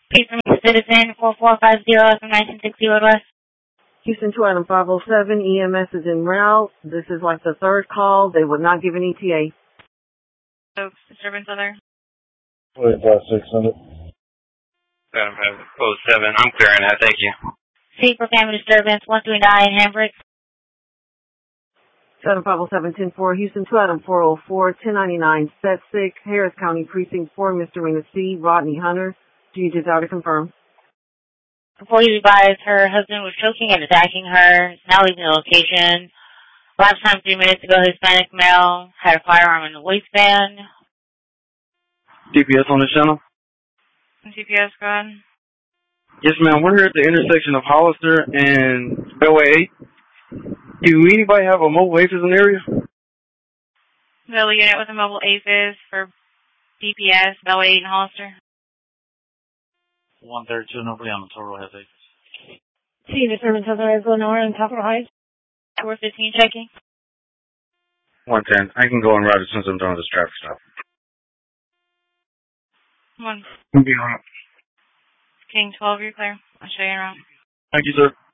Please remain citizen 4450 from 1960 West. Houston 2 Item 507, EMS is en route. This is like the third call. They would not give an ETA. So, disturbance other? 600. 7507, I'm clearing that, thank you. C for family disturbance, 139 Hambrick. 7507, 10-4, Houston 2 Item 404, 1099, Set 6, Harris County Precinct 4, Misdemeanor C, Rodney Hunter. Do you desire to confirm? Before you advise, her husband was choking and attacking her. He's now leaving the location. Last time 3 minutes ago, Hispanic male had a firearm in the waistband. DPS on the channel? GPS, go ahead. Yes, ma'am. We're here at the intersection of Hollister and Bellway 8. Do anybody have a mobile APHIS in the area? The unit with a mobile APHIS for DPS, Bellway 8 and Hollister. 132 nobody on the total has APHIS. C, disturbance otherwise Lenore and Capitol Heights. 415 checking. 110. I can go and ride as soon as I'm done with this traffic stop. One. Be on it. King 12, you're clear. I'll show you around. Thank you, sir.